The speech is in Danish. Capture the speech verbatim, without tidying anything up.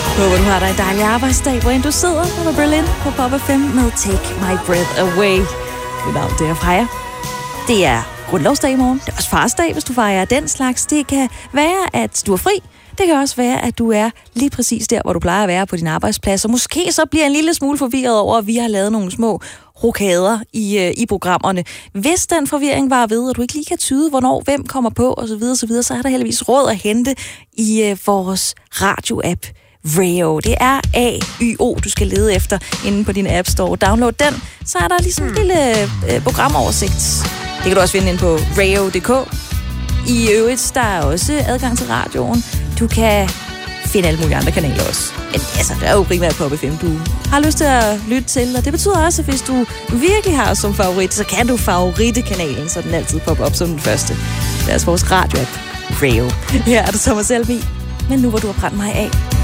Håber, du har dig en dejlig arbejdsdag, hvor end du sidder på Berlin på Pop F M med Take My Breath Away. Mit navn det er Freja. Det er grundlovsdag i morgen. Det er også farsdag, hvis du fejrer den slags. Det kan være, at du er fri. Det kan også være, at du er lige præcis der, hvor du plejer at være på din arbejdsplads. Og måske så bliver en lille smule forvirret over, at vi har lavet nogle små rokader i, i programmerne. Hvis den forvirring var ved, at du ikke lige kan tyde, hvornår, hvem kommer på osv., osv., så er der heldigvis råd at hente i uh, vores radio-app Rayo. Det er A Y O, du skal lede efter inde på din App Store. Download den, så er der ligesom en lille uh, programoversigt. Det kan du også finde inde på rayo punktum d k. I øvrigt, der er også adgang til radioen. Du kan finde alle mulige andre kanaler også. Men altså, det er jo primært Pop F M, du har lyst til at lytte til. Og det betyder også, at hvis du virkelig har som favorit, så kan du favoritte kanalen, så den altid popper op som den første. Det er altså vores radio-app, Rayo. Her er du Thomas Elby. Men nu hvor du har brændt mig af,